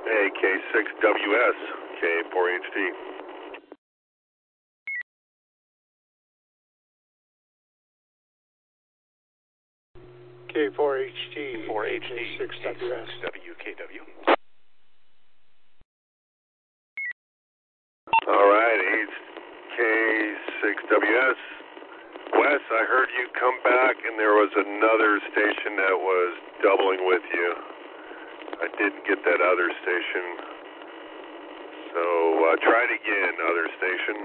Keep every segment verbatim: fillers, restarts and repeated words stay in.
Hey, K six W S, K four H D. K four H D, four H D, K six W S. W K W. All right, K six W S. Wes, I heard you come back and there was another station that was doubling with you. I didn't get that other station. So uh, try it again, other station.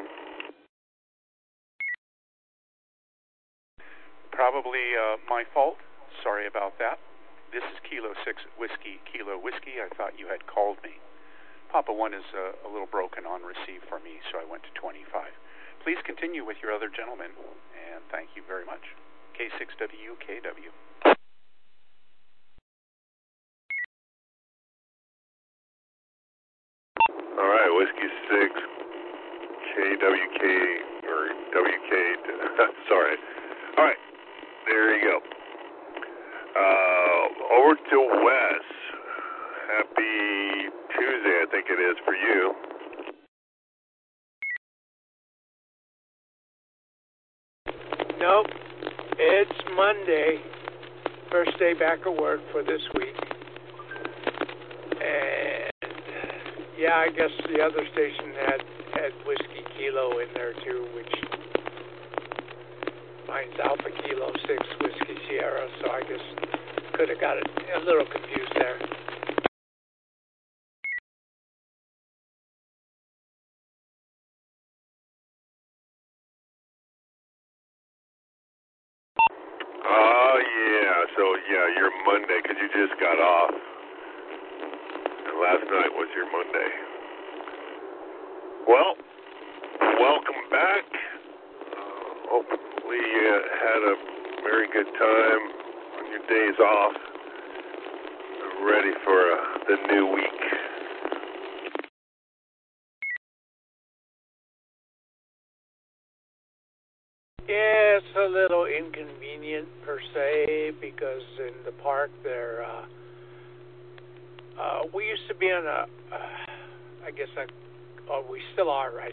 Probably uh, my fault. Sorry about that. This is Kilo six Whiskey, Kilo Whiskey. I thought you had called me. Papa one is uh, a little broken on receive for me, so I went to twenty-five. Please continue with your other gentleman, and thank you very much. K six W K W. All right, Whiskey six, K W K, or W K, sorry. All right, there you go. Uh, over to Wes. Happy Tuesday, I think it is for you. Nope, it's Monday, first day back at work for this week. And yeah, I guess the other station had, had Whiskey Kilo in there too, which mine's Alpha Kilo six Whiskey Sierra, so I guess could have got it a little confused there. Oh, yeah, so yeah, you're Monday, because you just got off. And last night was your Monday. Well, welcome back. Uh, hopefully you had a very good time on your days off. Ready for uh, the new week. Yeah, it's a little inconvenient per se because in the park there, uh, uh, we used to be on a, uh, I guess I, oh, we still are right